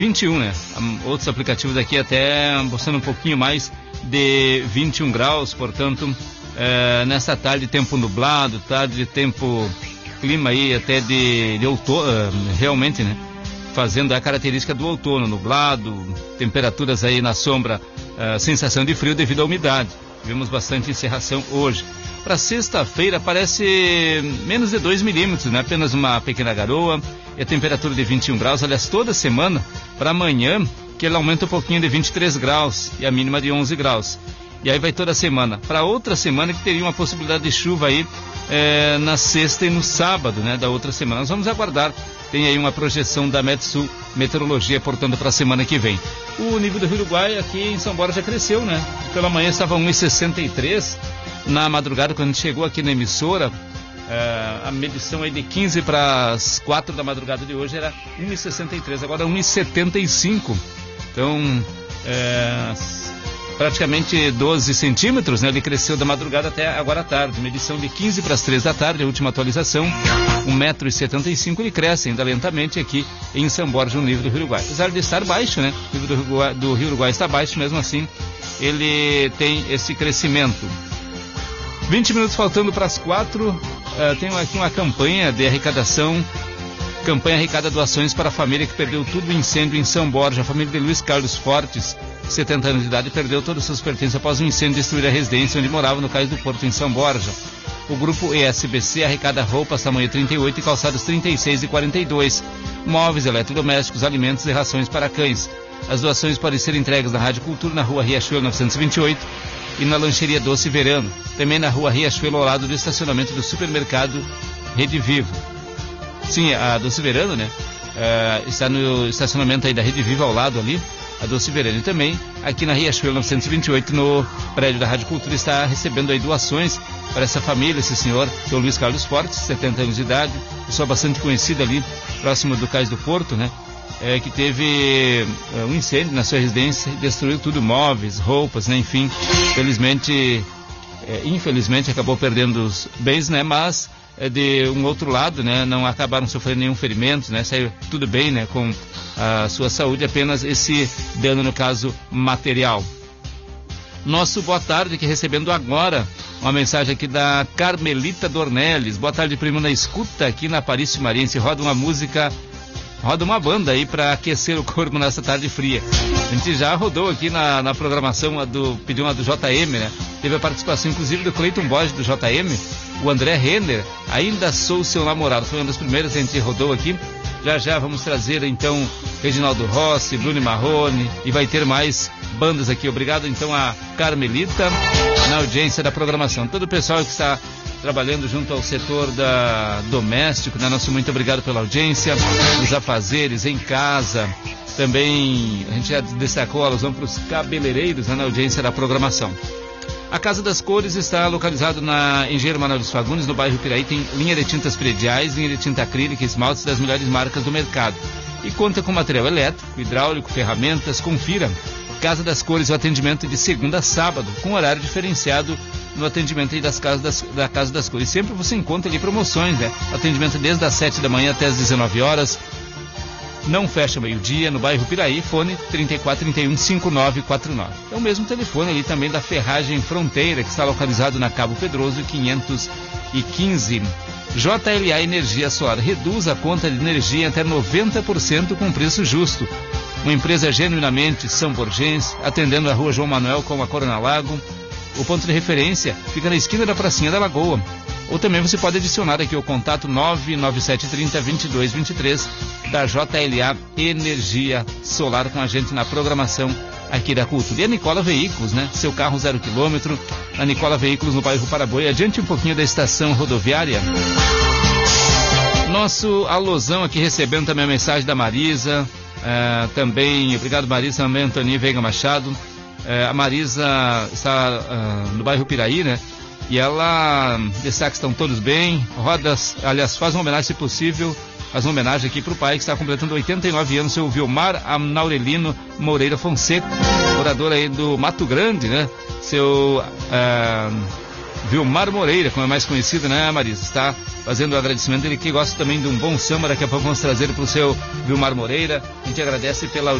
21, né? Outros aplicativos aqui até mostrando um pouquinho mais de 21 graus, portanto, nessa tarde, tempo nublado, tarde de tempo, clima aí até de outono, realmente, né? Fazendo a característica do outono, nublado, temperaturas aí na sombra, sensação de frio devido à umidade. Tivemos bastante encerração hoje. Para sexta-feira parece menos de 2 milímetros, né? Apenas uma pequena garoa e a temperatura de 21 graus. Aliás, toda semana, para amanhã, que ele aumenta um pouquinho de 23 graus e a mínima de 11 graus. E aí vai toda semana. Para outra semana que teria uma possibilidade de chuva aí na sexta e no sábado, né? Da outra semana. Nós vamos aguardar. Tem aí uma projeção da Metsul Meteorologia, portanto, para a semana que vem. O nível do Rio Uruguai aqui em São Borja já cresceu, né? Pela manhã estava 1,63. Na madrugada, quando a gente chegou aqui na emissora, a medição aí de 15 para as 4 da madrugada de hoje era 1,63, agora 1,75. Então, praticamente 12 centímetros, né? Ele cresceu da madrugada até agora à tarde. Medição de 15 para as 3 da tarde, a última atualização, 1,75 m, ele cresce ainda lentamente aqui em São Borja, no nível do Rio Uruguai. Apesar de estar baixo, né? O nível do Rio Uruguai está baixo, mesmo assim, ele tem esse crescimento. 20 minutos faltando para as 4, tem aqui uma campanha de arrecadação, campanha arrecada doações para a família que perdeu tudo no incêndio em São Borja. A família de Luiz Carlos Fortes, 70 anos de idade, perdeu todos os seus pertences após um incêndio destruir a residência onde morava no Cais do Porto, em São Borja. O grupo ESBC arrecada roupas tamanho 38 e calçados 36 e 42, móveis, eletrodomésticos, alimentos e rações para cães. As doações podem ser entregues na Rádio Cultura, na rua Riachuelo 928 e na lancheria Doce Verano. Também na rua Riachuelo, ao lado do estacionamento do supermercado Rede Vivo. Sim, a Doce Verano, né? Está no estacionamento aí da Rede Vivo, ao lado ali, a Doce Verano. E também aqui na Riachuelo 928, no prédio da Rádio Cultura, está recebendo aí doações para essa família, esse senhor, que é o Luiz Carlos Fortes, 70 anos de idade, pessoa bastante conhecida ali, próximo do Cais do Porto, né? Que teve um incêndio na sua residência e destruiu tudo, móveis, roupas, né? Enfim, infelizmente acabou perdendo os bens, né? Mas de um outro lado, né? Não acabaram sofrendo nenhum ferimento, né? Saiu tudo bem, né? Com a sua saúde, apenas esse dano, no caso, material. Nosso boa tarde, que recebendo agora uma mensagem aqui da Carmelita Dornelles. Boa tarde, primo, na escuta aqui na Aparício Mariense. Roda uma música, roda uma banda aí para aquecer o corpo nessa tarde fria. A gente já rodou aqui na programação pediu uma do JM, né? Teve a participação inclusive do Cleiton Borges do JM, o André Renner, Ainda Sou Seu Namorado. Foi uma das primeiras que a gente rodou aqui. Já vamos trazer então Reginaldo Rossi, Bruno Marrone, e vai ter mais bandas aqui. Obrigado então a Carmelita na audiência da programação. Todo o pessoal que está trabalhando junto ao setor doméstico, né? Nosso muito obrigado pela audiência, nos afazeres, em casa. Também a gente já destacou a alusão para os cabeleireiros, né? Na audiência da programação. A Casa das Cores está localizada na Engenheiro Manuel dos Fagundes, no bairro Piraí. Tem linha de tintas prediais, linha de tinta acrílica e esmaltes das melhores marcas do mercado. E conta com material elétrico, hidráulico, ferramentas. Confira. Casa das Cores, o atendimento de segunda a sábado, com horário diferenciado no atendimento aí da Casa das Cores. Sempre você encontra ali promoções, né? Atendimento desde as 7 da manhã até as 19 horas. Não fecha meio-dia, no bairro Piraí, fone 3431-5949. É o mesmo telefone ali também da Ferragem Fronteira, que está localizado na Cabo Pedroso 515. JLA Energia Solar, reduz a conta de energia até 90% com preço justo. Uma empresa genuinamente são-borgense, atendendo a rua João Manuel com a Corona Lago. O ponto de referência fica na esquina da Pracinha da Lagoa. Ou também você pode adicionar aqui o contato 99730-2223 da JLA Energia Solar com a gente na programação aqui da Cultura. E a Nicola Veículos, né? Seu carro 0 km, a Nicola Veículos no bairro Paraboia, adiante um pouquinho da estação rodoviária. Nosso alusão aqui recebendo também a mensagem da Marisa, também, obrigado Marisa, também Antoninho Veiga Machado. A Marisa está no bairro Piraí, né? E ela destaca que estão todos bem, rodas, aliás, faz uma homenagem, se possível, faz uma homenagem aqui para o pai que está completando 89 anos, seu Vilmar Naurelino Moreira Fonseca, morador aí do Mato Grande, né? Seu Vilmar Moreira, como é mais conhecido, né, Marisa? Está fazendo o agradecimento dele, que gosta também de um bom samba. Daqui a pouco vamos trazer para o seu Vilmar Moreira. A gente agradece pela